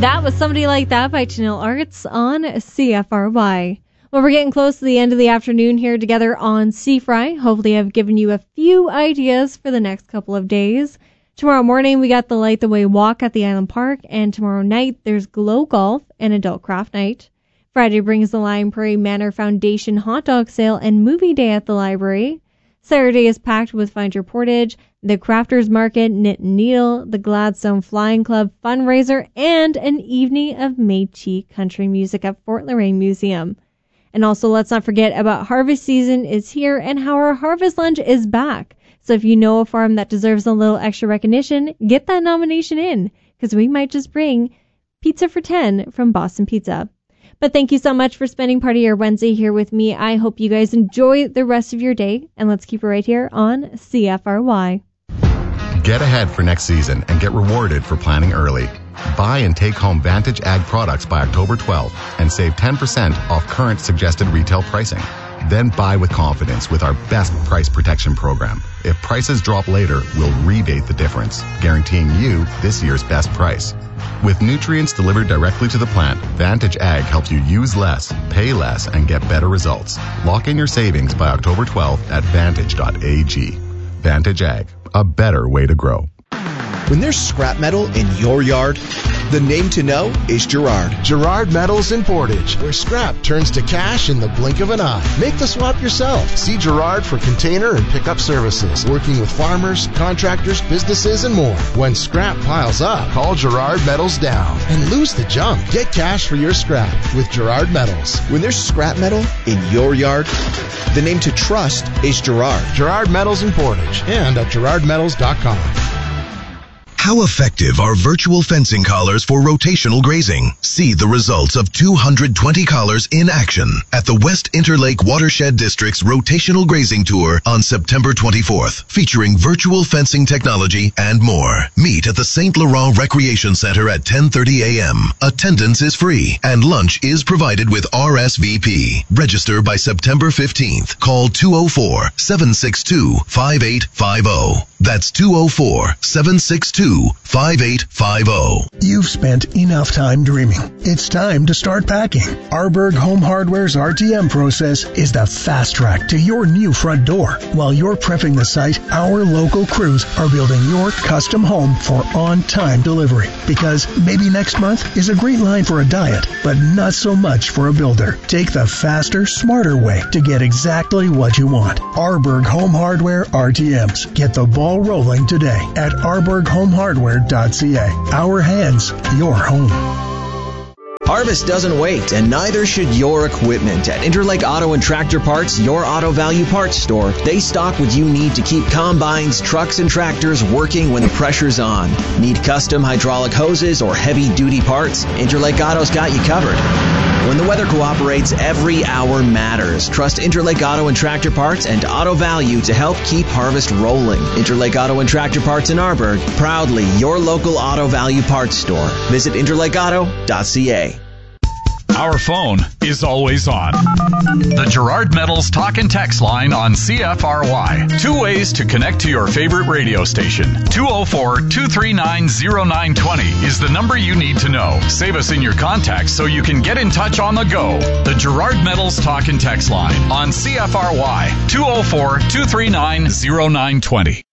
That was Somebody Like That by Chanel Arts on CFRY. Well, we're getting close to the end of the afternoon here together on C-Fry. Hopefully I've given you a few ideas for the next couple of days. Tomorrow morning, we got the Light the Way walk at the Island Park, and tomorrow night, there's Glow Golf and Adult Craft Night. Friday brings the Lion Prairie Manor Foundation hot dog sale and movie day at the library. Saturday is packed with Find Your Portage, the Crafters Market, Knit and Needle, the Gladstone Flying Club fundraiser, and an evening of Métis country music at Fort Lorraine Museum. And also, let's not forget about harvest season is here and how our harvest lunch is back. So if you know a farm that deserves a little extra recognition, get that nomination in, because we might just bring Pizza for 10 from Boston Pizza. But thank you so much for spending part of your Wednesday here with me. I hope you guys enjoy the rest of your day, and let's keep it right here on CFRY. Get ahead for next season and get rewarded for planning early. Buy and take home Vantage Ag products by October 12th and save 10% off current suggested retail pricing. Then buy with confidence with our best price protection program. If prices drop later, we'll rebate the difference, guaranteeing you this year's best price. With nutrients delivered directly to the plant, Vantage Ag helps you use less, pay less, and get better results. Lock in your savings by October 12th at vantage.ag. Vantage Ag, a better way to grow. When there's scrap metal in your yard, the name to know is Girard. Girard Metals in Portage, where scrap turns to cash in the blink of an eye. Make the swap yourself. See Girard for container and pickup services, working with farmers, contractors, businesses, and more. When scrap piles up, call Girard Metals down and lose the junk. Get cash for your scrap with Girard Metals. When there's scrap metal in your yard, the name to trust is Girard. Girard Metals in Portage and at girardmetals.com. How effective are virtual fencing collars for rotational grazing? See the results of 220 collars in action at the West Interlake Watershed District's Rotational Grazing Tour on September 24th, featuring virtual fencing technology and more. Meet at the St. Laurent Recreation Center at 10:30 a.m. Attendance is free and lunch is provided with RSVP. Register by September 15th. Call 204-762-5850. That's 204-762-5850. You've spent enough time dreaming. It's time to start packing. Arberg Home Hardware's RTM process is the fast track to your new front door. While you're prepping the site, our local crews are building your custom home for on-time delivery. Because maybe next month is a great line for a diet, but not so much for a builder. Take the faster, smarter way to get exactly what you want. Arberg Home Hardware RTMs. Get the ball rolling today at arberghomehardware.ca. Our hands, your home. Harvest doesn't wait, and neither should your equipment. At Interlake Auto and Tractor Parts, your auto value parts store, they stock what you need to keep combines, trucks, and tractors working when the pressure's on. Need custom hydraulic hoses or heavy-duty parts? Interlake Auto's got you covered. When the weather cooperates, every hour matters. Trust Interlake Auto and Tractor Parts and Auto Value to help keep harvest rolling. Interlake Auto and Tractor Parts in Arberg, proudly your local auto value parts store. Visit interlakeauto.ca. Our phone is always on. The Girard Metals Talk and Text line on CFRY. 2 ways to connect to your favorite radio station. 204-239-0920 is the number you need to know. Save us in your contacts so you can get in touch on the go. The Girard Metals Talk and Text line on CFRY. 204-239-0920.